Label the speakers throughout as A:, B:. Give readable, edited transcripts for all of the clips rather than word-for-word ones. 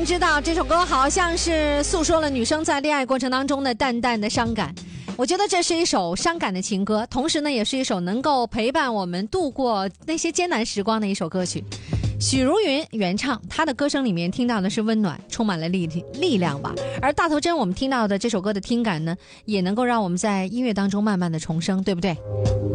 A: 您知道这首歌好像是诉说了女生在恋爱过程当中的淡淡的伤感，我觉得这是一首伤感的情歌，同时呢也是一首能够陪伴我们度过那些艰难时光的一首歌曲。许茹芸原唱，她的歌声里面听到的是温暖，充满了力量吧。而大头针我们听到的这首歌的听感呢，也能够让我们在音乐当中慢慢的重生，对不对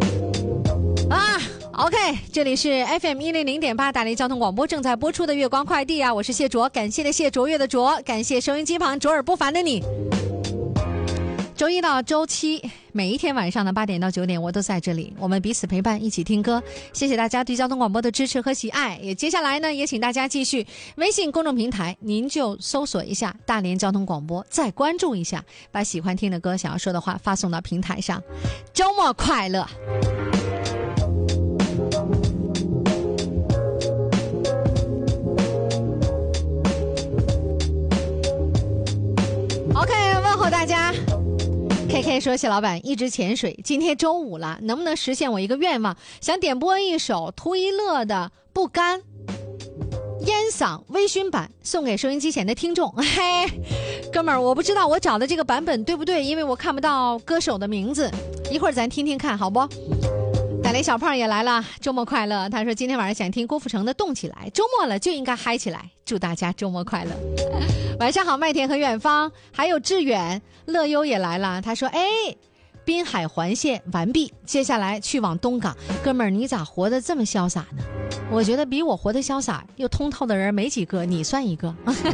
A: ？OK， 这里是 FM100.8 大连交通广播正在播出的月光快递啊，我是谢卓，感谢的谢，卓越的卓，感谢收音机旁卓尔不凡的你。周一到周七每一天晚上的8点到9点我都在这里，我们彼此陪伴，一起听歌。谢谢大家对交通广播的支持和喜爱，也接下来呢也请大家继续微信公众平台，您就搜索一下大连交通广播，再关注一下，把喜欢听的歌想要说的话发送到平台上。周末快乐。OK， 问候大家。KK 说，谢老板一直潜水，今天周五了，能不能实现我一个愿望？想点播一首图一乐的《不甘》烟嗓微醺版，送给收音机前的听众。嘿，哥们儿，我不知道我找的这个版本对不对，因为我看不到歌手的名字，一会儿咱听听看好不？大连小胖也来了，周末快乐。他说今天晚上想听郭富城的动起来，周末了就应该嗨起来，祝大家周末快乐。晚上好，麦田和远方，还有志远、乐优也来了。他说滨海环线完毕，接下来去往东港。哥们儿，你咋活得这么潇洒呢？我觉得比我活得潇洒又通透的人没几个，你算一个。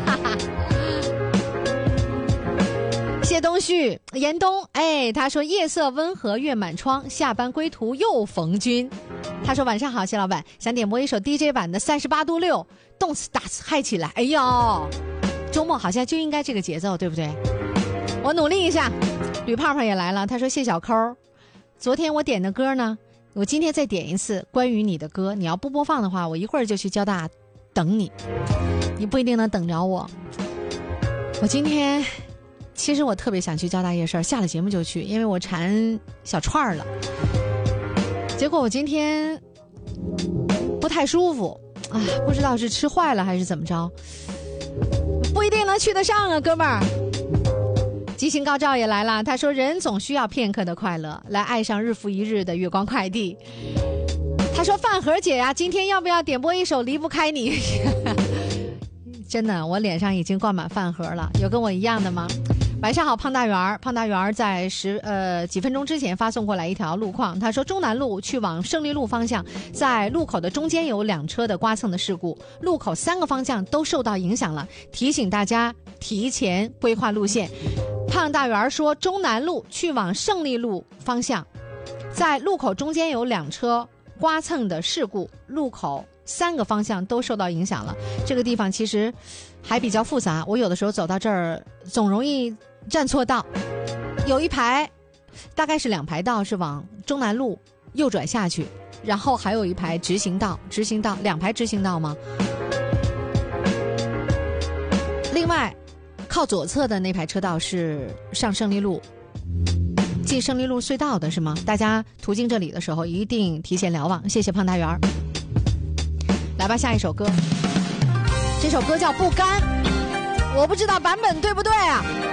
A: 谢东旭、严冬，他说夜色温和月满窗，下班归途又逢君。他说晚上好，谢老板，想点播一首 DJ 版的38度6，动次打次嗨起来。哎呦，周末好像就应该这个节奏，对不对？我努力一下。吕胖胖也来了，他说谢小抠，昨天我点的歌呢，我今天再点一次关于你的歌，你要不播放的话，我一会儿就去交大等你，你不一定能等着我。我今天其实我特别想去交大夜市，下了节目就去，因为我馋小串了。结果我今天不太舒服啊，不知道是吃坏了还是怎么着，不一定能去得上啊，哥们儿。吉星高照也来了，他说人总需要片刻的快乐，来爱上日复一日的月光快递。他说饭盒姐呀，今天要不要点播一首离不开你？真的，我脸上已经挂满饭盒了，有跟我一样的吗？晚上好，胖大圆。胖大圆在几分钟之前发送过来一条路况，他说中南路去往胜利路方向，在路口的中间有2车的刮蹭的事故，路口3个方向都受到影响了，提醒大家提前规划路线。胖大圆说中南路去往胜利路方向，在路口中间有2车刮蹭的事故，路口3个方向都受到影响了。这个地方其实还比较复杂，我有的时候走到这儿总容易站错道，有一排大概是2排道是往中南路右转下去，然后还有一排直行道2排直行道吗？另外靠左侧的那排车道是上胜利路进胜利路隧道的是吗？大家途经这里的时候一定提前瞭望，谢谢胖大圆。来吧，下一首歌，这首歌叫不甘，我不知道版本对不对啊。